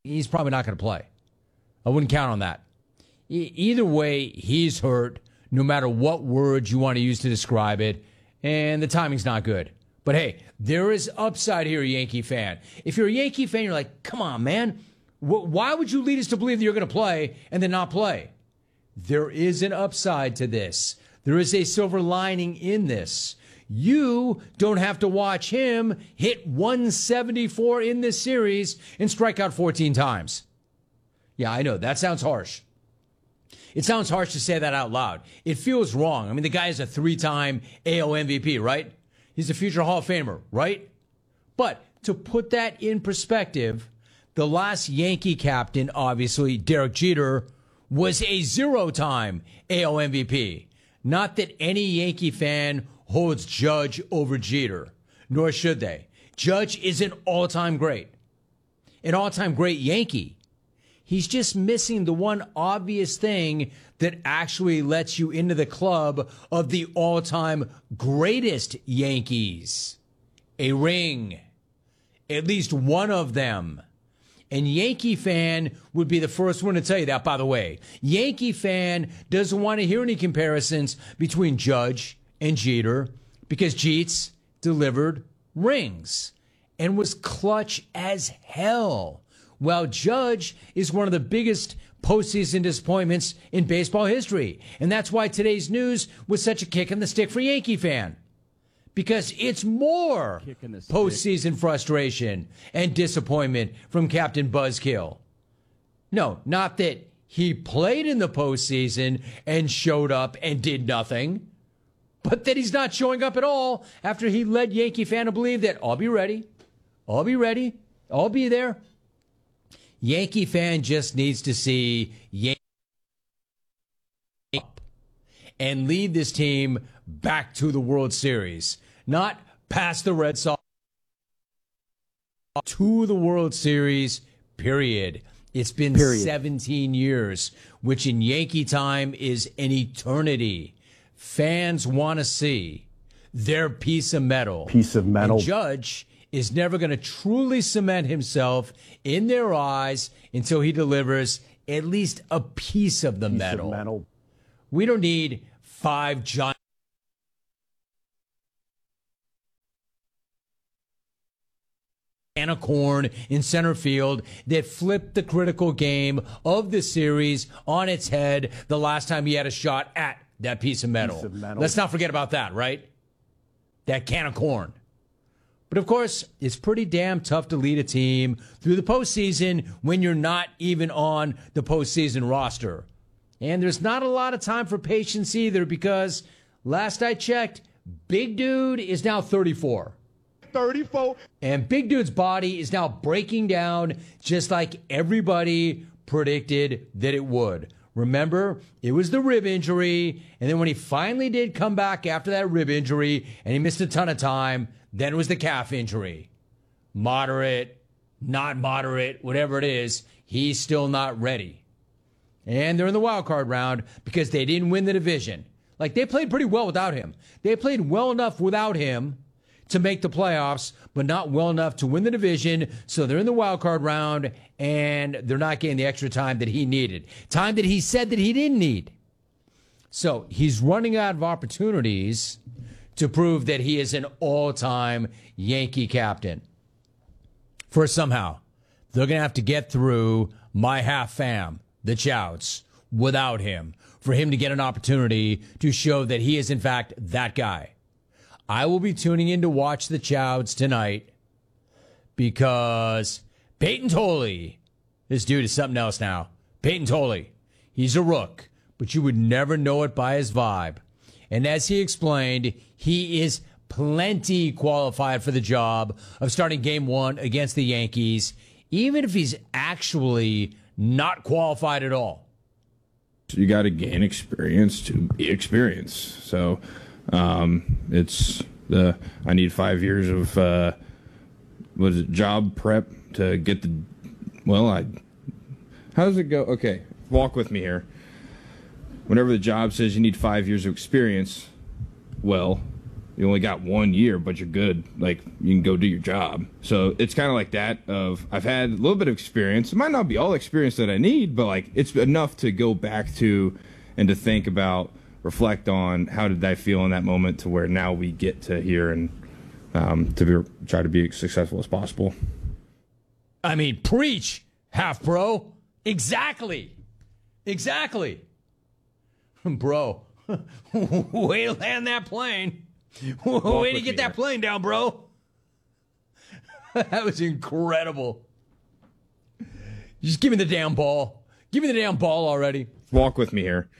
he's probably not going to play. I wouldn't count on that. Either way, he's hurt, no matter what words you want to use to describe it, and the timing's not good. But hey, there is upside here, Yankee fan. If you're a Yankee fan, you're like, come on, man. Why would you lead us to believe that you're going to play and then not play? There is an upside to this. There is a silver lining in this. You don't have to watch him hit 174 in this series and strike out 14 times. Yeah, I know. That sounds harsh. It sounds harsh to say that out loud. It feels wrong. I mean, the guy is a 3-time AL MVP, right? He's a future Hall of Famer, right? But to put that in perspective, the last Yankee captain, obviously, Derek Jeter, was a 0-time AL MVP. Not that any Yankee fan holds Judge over Jeter, nor should they. Judge is an all-time great Yankee. He's just missing the one obvious thing that actually lets you into the club of the all-time greatest Yankees. A ring. At least one of them. And Yankee fan would be the first one to tell you that, by the way. Yankee fan doesn't want to hear any comparisons between Judge and Jeter because Jeets delivered rings and was clutch as hell. While Judge is one of the biggest postseason disappointments in baseball history. And that's why today's news was such a kick in the stick for Yankee fan. Because it's more postseason frustration and disappointment from Captain Buzzkill. No, not that he played in the postseason and showed up and did nothing, but that he's not showing up at all after he led Yankee fan to believe that I'll be ready, I'll be there. Yankee fan just needs to see Yankee up and lead this team back to the World Series, not past the Red Sox to the World Series, period. It's been 17 years, which in Yankee time is an eternity. Fans want to see their piece of metal. And Judge is never going to truly cement himself in their eyes until he delivers at least a piece of the metal. We don't need 5 giant can of corn in center field that flipped the critical game of the series on its head the last time he had a shot at that piece of metal. Let's not forget about that, right? That can of corn. But, of course, it's pretty damn tough to lead a team through the postseason when you're not even on the postseason roster. And there's not a lot of time for patience either because, last I checked, Big Dude is now 34. And Big Dude's body is now breaking down just like everybody predicted that it would. Remember, it was the rib injury, and then when he finally did come back after that rib injury and he missed a ton of time, then it was the calf injury. Moderate, not moderate, whatever it is, he's still not ready. And they're in the wild card round because they didn't win the division. Like, they played pretty well without him. They played well enough without him to make the playoffs, but not well enough to win the division. So they're in the wild card round, and they're not getting the extra time that he needed. Time that he said that he didn't need. So he's running out of opportunities to prove that he is an all-time Yankee captain. First, somehow, they're going to have to get through my half fam, the Chouts, without him, for him to get an opportunity to show that he is, in fact, that guy. I will be tuning in to watch the Chouts tonight because Peyton Tolley, this dude is something else now. Peyton Tolley, he's a rook, but you would never know it by his vibe. And as he explained, he is plenty qualified for the job of starting game 1 against the Yankees, even if he's actually not qualified at all. You got to gain experience to be experienced. So it's I need 5 years of job prep to get the how does it go? Okay, walk with me here. Whenever the job says you need 5 years of experience, well, you only got 1 year, but you're good. Like, you can go do your job. So it's kind of like that of, I've had a little bit of experience. It might not be all experience that I need, but like, it's enough to go back to and to think about, reflect on how did I feel in that moment to where now we get to here and try to be as successful as possible. I mean, preach, half bro. Exactly. Bro, way to land that plane. Way to get that plane down, bro. That was incredible. Just give me the damn ball. Give me the damn ball already. Walk with me here.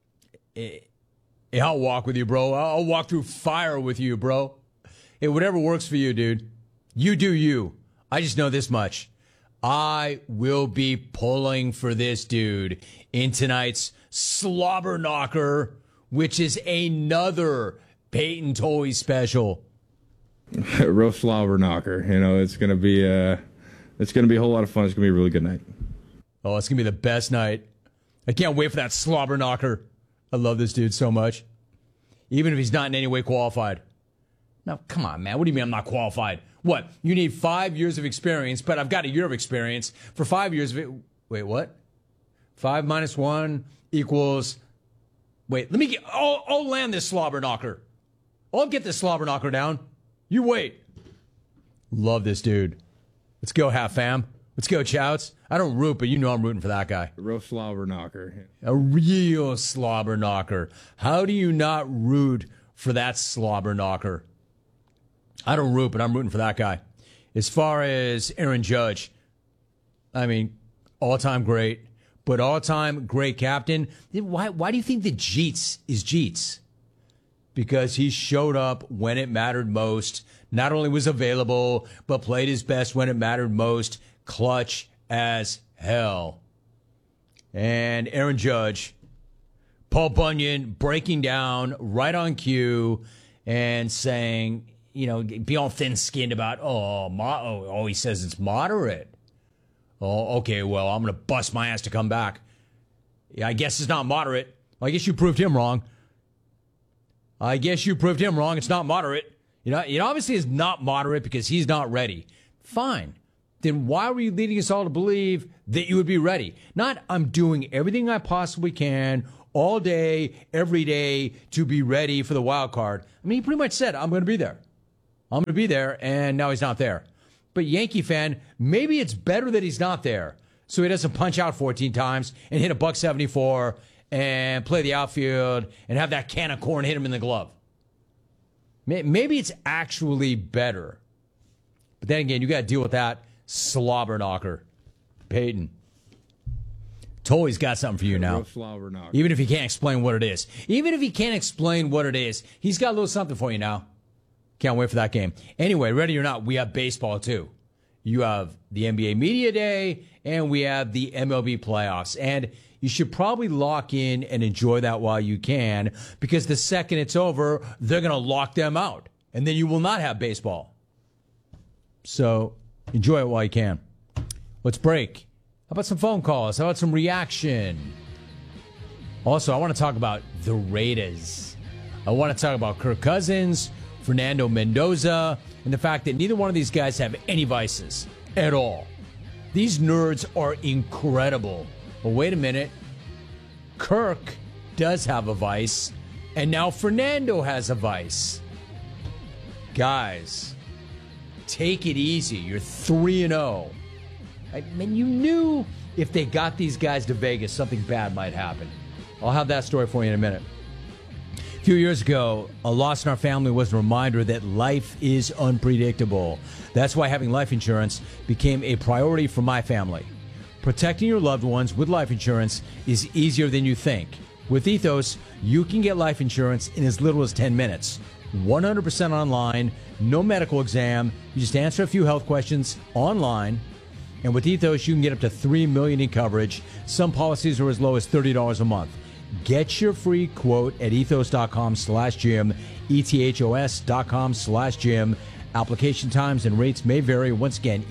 I'll walk with you, bro. I'll walk through fire with you, bro. Hey, whatever works for you, dude. You do you. I just know this much. I will be pulling for this dude in tonight's Slobber Knocker, which is another Peyton Toy special. Real Slobber Knocker. You know, it's gonna be a whole lot of fun. It's gonna be a really good night. Oh, it's gonna be the best night. I can't wait for that Slobber Knocker. I love this dude so much. Even if he's not in any way qualified. Now, come on, man. What do you mean I'm not qualified? What? You need 5 years of experience, but I've got a year of experience. For 5 years of it. Wait, what? 5 minus 1 equals. Wait, let me get. I'll land this Slobber Knocker. I'll get this Slobber Knocker down. You wait. Love this dude. Let's go, half fam. Let's go, Chouts. I don't root, but you know I'm rooting for that guy. A real Slobber Knocker. A real Slobber Knocker. How do you not root for that Slobber Knocker? I don't root, but I'm rooting for that guy. As far as Aaron Judge, I mean, all-time great, but all-time great captain. Why do you think that Jeets is Jeets? Because he showed up when it mattered most, not only was available, but played his best when it mattered most, clutch as hell. And Aaron Judge, Paul Bunyan breaking down right on cue and saying, you know, be all thin-skinned about, he says it's moderate. Oh, okay, well, I'm going to bust my ass to come back. Yeah, I guess it's not moderate. Well, I guess you proved him wrong. It's not moderate. You know, it obviously is not moderate because he's not ready. Fine. Then why were you leading us all to believe that you would be ready? Not, I'm doing everything I possibly can all day, every day to be ready for the wild card. I mean, he pretty much said, I'm going to be there. And now he's not there. But Yankee fan, maybe it's better that he's not there so he doesn't punch out 14 times and hit a $174 and play the outfield and have that can of corn hit him in the glove. Maybe it's actually better. But then again, you got to deal with that Slobber Knocker. Peyton. Tolley's got something for you now. Even if he can't explain what it is. He's got a little something for you now. Can't wait for that game. Anyway, ready or not, we have baseball too. You have the NBA Media Day, and we have the MLB playoffs. And you should probably lock in and enjoy that while you can, because the second it's over, they're going to lock them out. And then you will not have baseball. So enjoy it while you can. Let's break. How about some phone calls? How about some reaction? Also, I want to talk about the Raiders. I want to talk about Kirk Cousins, Fernando Mendoza, and the fact that neither one of these guys have any vices at all. These nerds are incredible. But wait a minute. Kirk does have a vice, and now Fernando has a vice. Guys, take it easy. You're 3-0. I mean, you knew if they got these guys to Vegas, something bad might happen. I'll have that story for you in a minute. A few years ago, a loss in our family was a reminder that life is unpredictable. That's why having life insurance became a priority for my family. Protecting your loved ones with life insurance is easier than you think. With Ethos, you can get life insurance in as little as 10 minutes. 100% online, no medical exam. You just answer a few health questions online. And with Ethos, you can get up to $3 million in coverage. Some policies are as low as $30 a month. Get your free quote at ethos.com/Jim, ethos.com/Jim. Application times and rates may vary. Once again,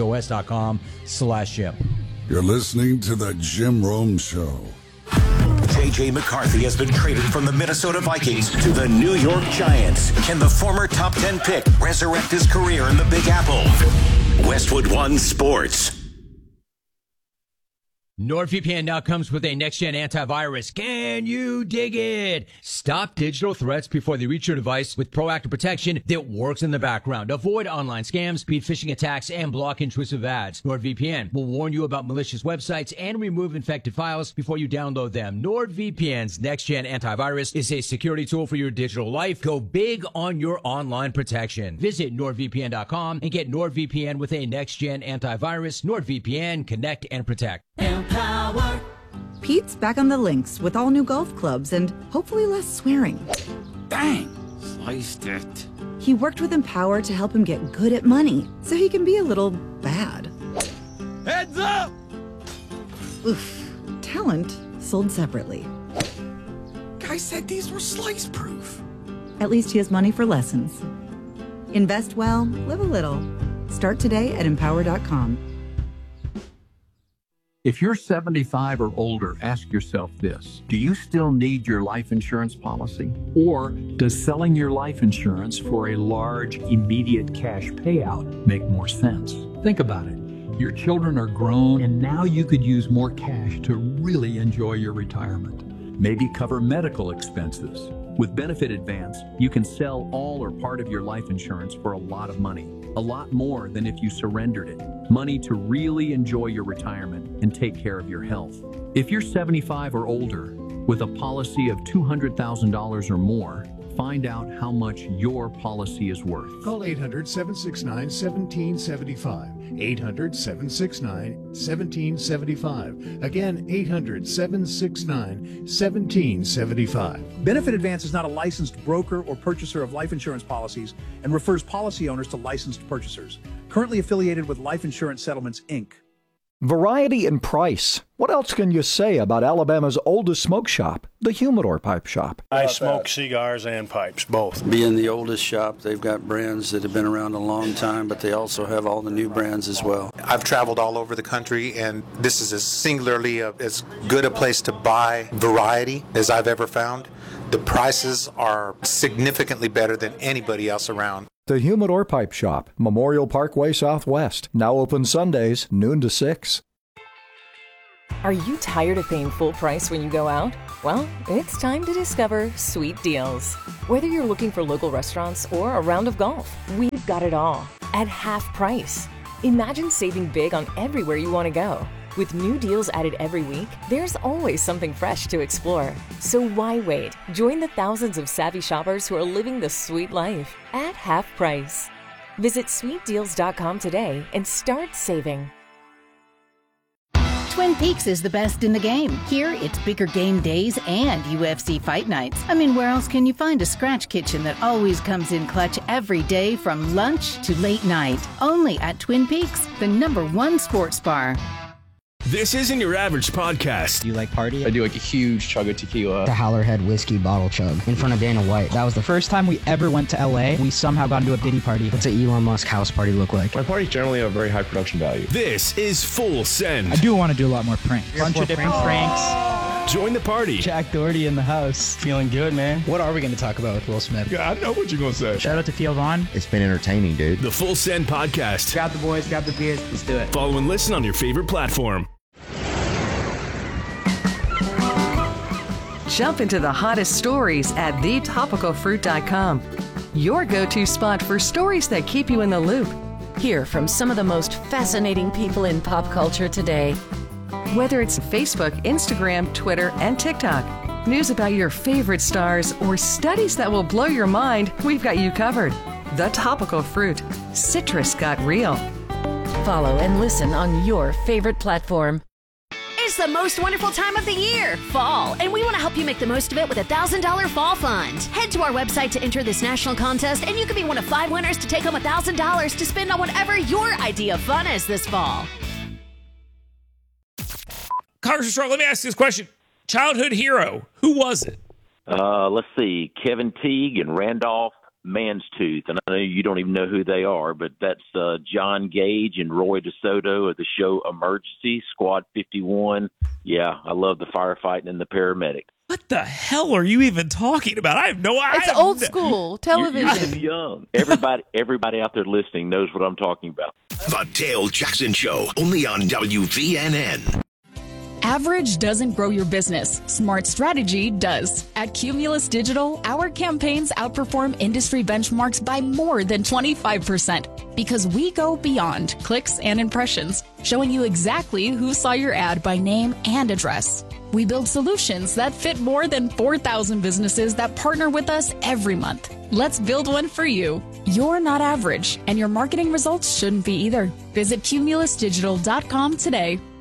ethos.com/Jim. You're listening to The Jim Rome Show. J.J. McCarthy has been traded from the Minnesota Vikings to the New York Giants. Can the former top 10 pick resurrect his career in the Big Apple? Westwood One Sports. NordVPN now comes with a next-gen antivirus. Can you dig it? Stop digital threats before they reach your device with proactive protection that works in the background. Avoid online scams, speed phishing attacks, and block intrusive ads. NordVPN will warn you about malicious websites and remove infected files before you download them. NordVPN's next-gen antivirus is a security tool for your digital life. Go big on your online protection. Visit NordVPN.com and get NordVPN with a next-gen antivirus. NordVPN, connect and protect. Empower. Pete's back on the links with all new golf clubs and hopefully less swearing. Bang! Sliced it. He worked with Empower to help him get good at money so he can be a little bad. Heads up! Oof. Talent sold separately. Guy said these were slice proof. At least he has money for lessons. Invest well, live a little. Start today at Empower.com. If you're 75 or older, ask yourself this. Do you still need your life insurance policy? Or does selling your life insurance for a large, immediate cash payout make more sense? Think about it. Your children are grown, and now you could use more cash to really enjoy your retirement. Maybe cover medical expenses. With Benefit Advance, you can sell all or part of your life insurance for a lot of money. A lot more than if you surrendered it. Money to really enjoy your retirement and take care of your health. If you're 75 or older with a policy of $200,000 or more, find out how much your policy is worth. Call 800-769-1775. 800-769-1775. Again, 800-769-1775. Benefit Advance is not a licensed broker or purchaser of life insurance policies and refers policy owners to licensed purchasers. Currently affiliated with Life Insurance Settlements, Inc. Variety and price. What else can you say about Alabama's oldest smoke shop, the Humidor Pipe Shop? I smoke cigars and pipes, both. Being the oldest shop, they've got brands that have been around a long time, but they also have all the new brands as well. I've traveled all over the country, and this is as singularly as good a place to buy variety as I've ever found. The prices are significantly better than anybody else around. The Humidor Pipe Shop, Memorial Parkway Southwest. Now open Sundays, noon to 6. Are you tired of paying full price when you go out? Well, it's time to discover Sweet Deals. Whether you're looking for local restaurants or a round of golf, we've got it all at half price. Imagine saving big on everywhere you want to go. With new deals added every week, there's always something fresh to explore. So why wait? Join the thousands of savvy shoppers who are living the sweet life at half price. Visit sweetdeals.com today and start saving. Twin Peaks is the best in the game. Here, it's bigger game days and UFC fight nights. I mean, where else can you find a scratch kitchen that always comes in clutch every day from lunch to late night? Only at Twin Peaks, the #1 sports bar. This isn't your average podcast. Do you like party? I do like a huge chug of tequila. The Howlerhead whiskey bottle chug in front of Dana White. That was the first time we ever went to LA. We somehow got into a Diddy party. What's an Elon Musk house party look like? My parties generally have a very high production value. This is Full Send. I do want to do a lot more pranks. Bunch of different pranks. Join the party. Jack Doherty in the house. Feeling good, man. What are we going to talk about with Will Smith? Yeah, I know what you're going to say. Shout out to Theo Vaughn. It's been entertaining, dude. The Full Send podcast. Grab the boys, grab the beers. Let's do it. Follow and listen on your favorite platform. Jump into the hottest stories at thetopicalfruit.com. Your go-to spot for stories that keep you in the loop. Hear from some of the most fascinating people in pop culture today. Whether it's Facebook, Instagram, Twitter, and TikTok, news about your favorite stars, or studies that will blow your mind, we've got you covered. The Topical Fruit. Citrus got real. Follow and listen on your favorite platform. It's the most wonderful time of the year, fall, and we want to help you make the most of it with a $1,000 fall fund. Head to our website to enter this national contest, and you could be one of 5 winners to take home $1,000 to spend on whatever your idea of fun is this fall. Congressman Strong, let me ask you this question. Childhood hero, who was it? Let's see, Kevin Teague and Randolph Man's Tooth, and I know you don't even know who they are, but that's John Gage and Roy DeSoto of the show Emergency, Squad 51. Yeah, I love the firefighting and the paramedic. What the hell are you even talking about? I have no idea. It's old school television. You're young. Everybody out there listening knows what I'm talking about. The Dale Jackson Show, only on WVNN. Average doesn't grow your business. Smart strategy does. At Cumulus Digital, our campaigns outperform industry benchmarks by more than 25% because we go beyond clicks and impressions, showing you exactly who saw your ad by name and address. We build solutions that fit more than 4,000 businesses that partner with us every month. Let's build one for you. You're not average, and your marketing results shouldn't be either. Visit cumulusdigital.com today.